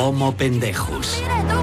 Homo pendejus.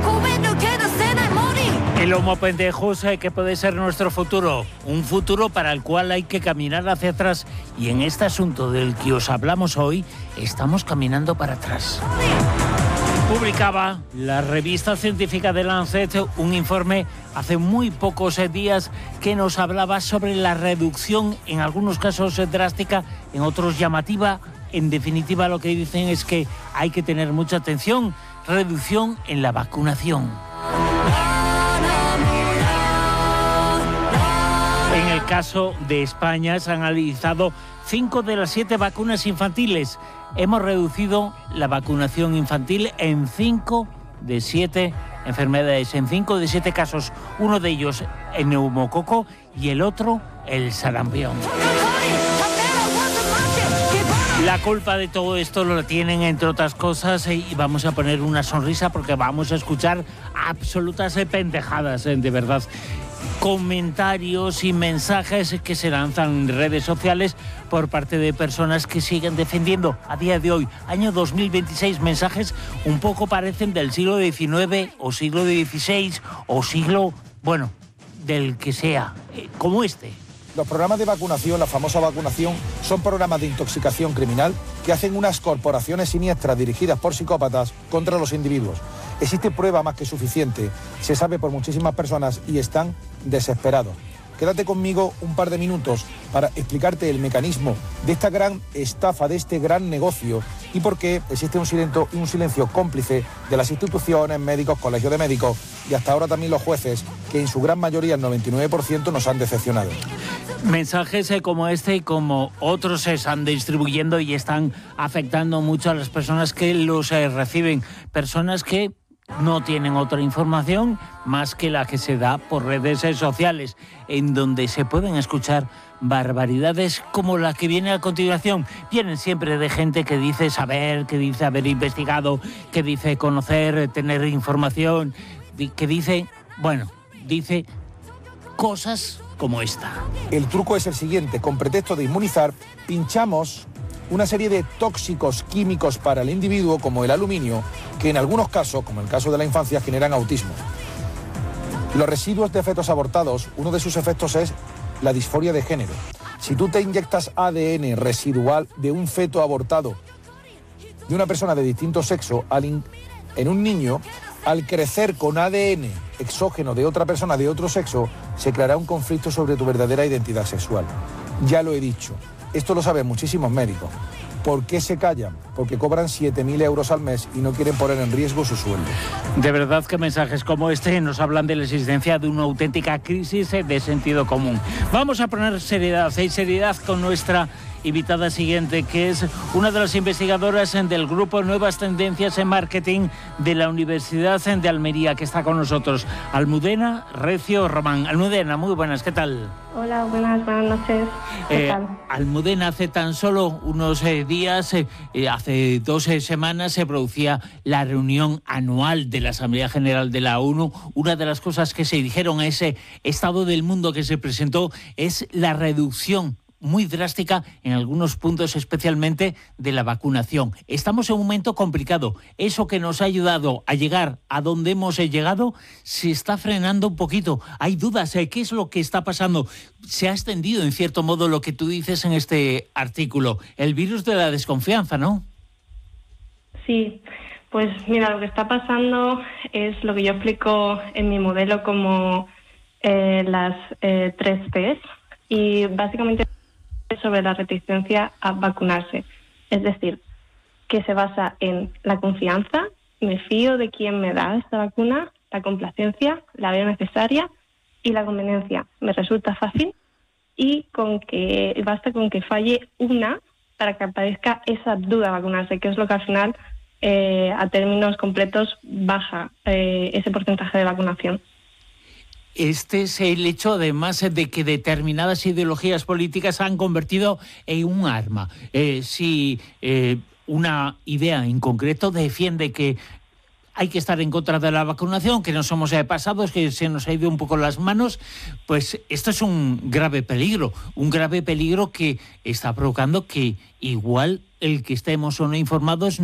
El Homo pendejus que puede ser nuestro futuro, un futuro para el cual hay que caminar hacia atrás, y en este asunto del que os hablamos hoy, estamos caminando para atrás. Publicaba la revista científica The Lancet un informe hace muy pocos días que nos hablaba sobre la reducción, en algunos casos drástica, en otros llamativa. En definitiva, lo que dicen es que hay que tener mucha atención, reducción en la vacunación. En el caso de España se han analizado 5 de las 7 vacunas infantiles. Hemos reducido la vacunación infantil en 5 de 7 enfermedades, en 5 de 7 casos. Uno de ellos el neumococo y el otro el sarampión. La culpa de todo esto lo tienen, entre otras cosas, y vamos a poner una sonrisa porque vamos a escuchar absolutas pendejadas, de verdad. Comentarios y mensajes que se lanzan en redes sociales por parte de personas que siguen defendiendo a día de hoy, año 2026, mensajes un poco parecen del siglo XIX o siglo XVI o siglo, bueno, del que sea, como este. Los programas de vacunación, la famosa vacunación, son programas de intoxicación criminal que hacen unas corporaciones siniestras dirigidas por psicópatas contra los individuos. Existe prueba más que suficiente, se sabe por muchísimas personas y están desesperados. Quédate conmigo un par de minutos para explicarte el mecanismo de esta gran estafa, de este gran negocio y por qué existe un silencio cómplice de las instituciones, médicos, colegios de médicos y hasta ahora también los jueces, que en su gran mayoría, el 99%, nos han decepcionado. Mensajes como este y como otros se están distribuyendo y están afectando mucho a las personas que los reciben, personas que no tienen otra información más que la que se da por redes sociales, en donde se pueden escuchar barbaridades como la que viene a continuación. Vienen siempre de gente que dice saber, que dice haber investigado, que dice conocer, tener información, que dice, bueno, dice cosas como esta. El truco es el siguiente: con pretexto de inmunizar, pinchamos una serie de tóxicos químicos para el individuo, como el aluminio, que en algunos casos, como el caso de la infancia, generan autismo. Los residuos de fetos abortados, uno de sus efectos es la disforia de género. Si tú te inyectas ADN residual de un feto abortado de una persona de distinto sexo en un niño, al crecer con ADN exógeno de otra persona de otro sexo, se creará un conflicto sobre tu verdadera identidad sexual. Ya lo he dicho. Esto lo saben muchísimos médicos. ¿Por qué se callan? Porque cobran 7.000 euros al mes y no quieren poner en riesgo su sueldo. De verdad que mensajes como este nos hablan de la existencia de una auténtica crisis de sentido común. Vamos a poner seriedad con nuestra invitada siguiente, que es una de las investigadoras del grupo Nuevas Tendencias en Marketing de la Universidad de Almería, que está con nosotros, Almudena Recio Román. Almudena, muy buenas, ¿qué tal? Hola, buenas noches. ¿Qué tal? Almudena, hace tan solo unos días, hace 2 semanas, se producía la reunión anual de la Asamblea General de la ONU. Una de las cosas que se dijeron a ese estado del mundo que se presentó es la reducción muy drástica en algunos puntos, especialmente de la vacunación. Estamos en un momento complicado. Eso que nos ha ayudado a llegar a donde hemos llegado se está frenando un poquito. Hay dudas. ¿Qué es lo que está pasando? Se ha extendido, en cierto modo, lo que tú dices en este artículo. El virus de la desconfianza, ¿no? Sí. Pues mira, lo que está pasando es lo que yo explico en mi modelo como las 3 Ps. Y básicamente sobre la reticencia a vacunarse. Es decir, que se basa en la confianza, me fío de quien me da esta vacuna, la complacencia, la veo necesaria, y la conveniencia. Me resulta fácil y basta con que falle una para que aparezca esa duda a vacunarse, que es lo que al final, a términos completos, baja ese porcentaje de vacunación. Este es el hecho, además, de que determinadas ideologías políticas se han convertido en un arma. Si una idea en concreto defiende que hay que estar en contra de la vacunación, que no somos pasados, que se nos ha ido un poco las manos, pues esto es un grave peligro que está provocando que igual el que estemos o no informados